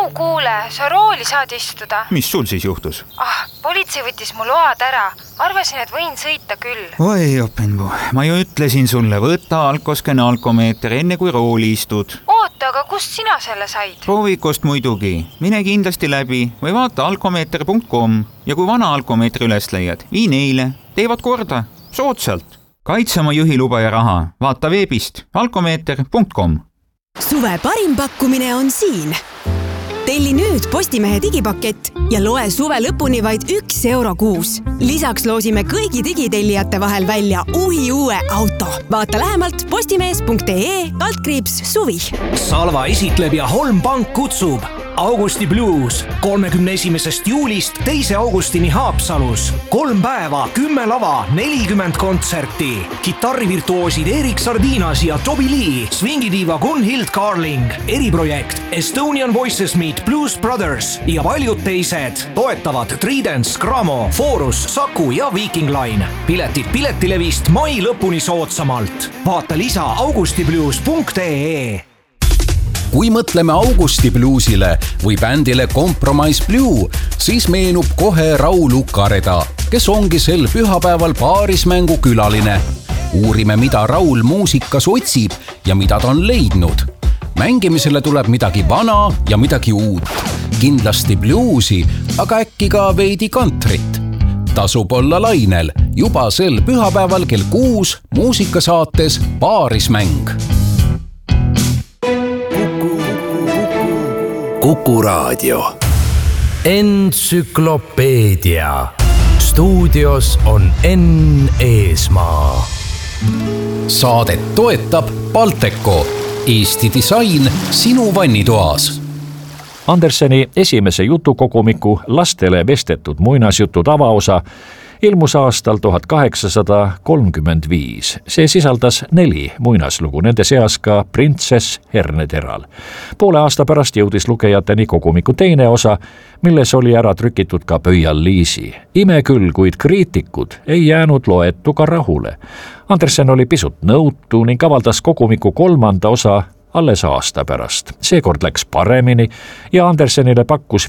kuule, sa rooli saad istuda. Mis sul siis juhtus? Politsei võttis mu load ära. Arvasin, et võin sõita küll. Oi, Openbu, ma ju ütlesin sulle, võta alkoskene alkomeeter enne kui rooli istud. Oota, aga kust sina selle said? Proovikust muidugi. Mine kindlasti läbi või vaata alkomeeter.com ja kui vana alkomeetri üles leiad, vii neile. Teevad korda. Soodsalt. Kaitse oma juhiluba ja raha. Vaata veebist alkomeeter.com. Suve parim pakkumine on siin. Telli nüüd Postimehe digipakett ja loe suve lõpuni vaid €1 kuus. Lisaks loosime kõigi digitellijate vahel välja uue auto. Vaata lähemalt postimees.ee/suvi. Salva esitleb ja Holmpank kutsub. Augusti Blues 31. juulist 2. augustini Haapsalus. 3 päeva, 10 lava, 40 kontserti. Kitarrivirtuoosid Erik Sardinas ja Toby Lee, swingidiiva Gunhild Carling, eriprojekt Estonian Voices Meet Blues Brothers ja paljud teised. Toetavad Tridents, Gramo, Forus, Saku ja Viking Line. Piletid Piletilevist mai lõpuni soodsamalt. Vaata lisa augustiblues.ee. Kui mõtleme Augusti bluusile või bändile Compromise Blue, siis meenub kohe Raul Ukareda, kes ongi sel pühapäeval paarismängu külaline. Uurime, mida Raul muusikas otsib ja mida ta on leidnud. Mängimisele tuleb midagi vana ja midagi uut. Kindlasti bluusi, aga äkki ka veidi kantrit. Tasub olla lainel juba sel pühapäeval kell 6 muusikasaates Paarismäng. Kuku Raadio. Entsüklopeedia. Stuudios on Enn Eesmaa. Saadet toetab Balteco. Eesti disain sinu vannitoas. Anderseni esimese jutukogumiku lastele vestetud muinasjutud avaosa ilmus aastal 1835. See sisaldas 4 muinaslugu, nende seas ka Printsess Herneteral. Poole aasta pärast jõudis lugejateni kogumiku teine osa, milles oli ära trükitud ka Pöial Liisi. Ime küll, kuid kriitikud ei jäänud loetuga rahule. Andersen oli pisut nõutu ning avaldas kogumiku 3. osa alles aasta pärast. Seekord läks paremini ja Andersenile pakkus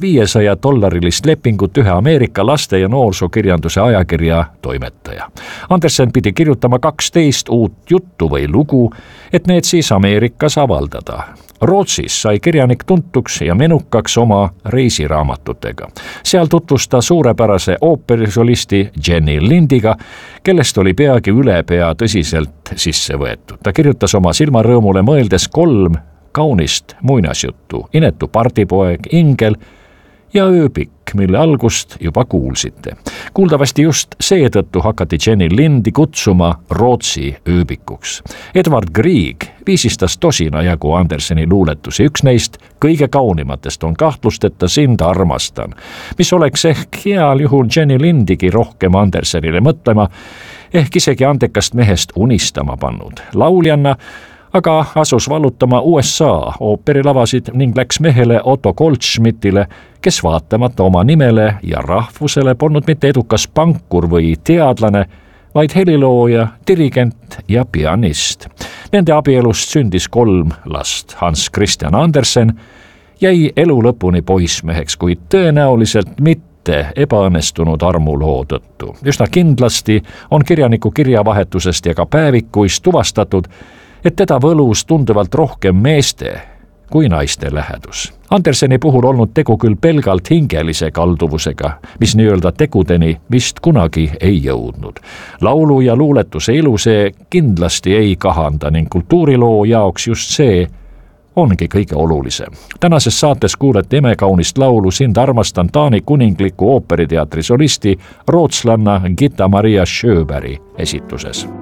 $500 lepingut ühe Ameerika laste- ja noorsokirjanduse ajakirja toimetaja. Andersen pidi kirjutama 12 uut juttu või lugu, et need siis Ameerikas avaldada. Rootsis sai kirjanik tuntuks ja menukaks oma reisiraamatutega. Seal tutvustas suurepärase ooperisolisti Jenny Lindiga, kellest oli peagi ülepea tõsiselt sisse võetud. Ta kirjutas oma silmarõõmule mõeldes 3 kaunist muinasjuttu: Inetu partipoeg, Ingel ja Ööbik, mille algust juba kuulsite. Kuuldavasti just seetõttu hakati Jenny Lindi kutsuma Rootsi ööbikuks. Edward Grieg viisistas tosina jagu Anderseni luuletusi. Üks neist kõige kaunimatest on kahtlusteta Sind armastan, mis oleks ehk heal juhul Jenny Lindigi rohkem Andersenile mõtlema, ehk isegi andekast mehest unistama pannud. Lauljanna aga asus vallutama USA ooperilavasid ning läks mehele Otto Goldschmidtile, kes vaatamata oma nimele ja rahvusele polnud mitte edukas pankur või teadlane, vaid helilooja, dirigent ja pianist. Nende abielust sündis 3 last. Hans Christian Andersen jäi elu lõpuni poissmeheks, kuid tõenäoliselt mitte ebaõnnestunud armuloo tõttu. Üsna kindlasti on kirjaniku kirjavahetusest ja ka päevikuist tuvastatud, et teda võlus tunduvalt rohkem meeste kui naiste lähedus. Anderseni puhul olnud tegu küll pelgalt hingelise kalduvusega, mis nii-öelda tegudeni vist kunagi ei jõudnud. Laulu ja luuletuse ilu see kindlasti ei kahanda ning kultuuriloo jaoks just see ongi kõige olulisem. Tänases saates kuulete imekaunist laulu Sind armastan Taani kuningliku ooperiteatri solisti rootslanna Gitta Maria Sjöbergi esituses.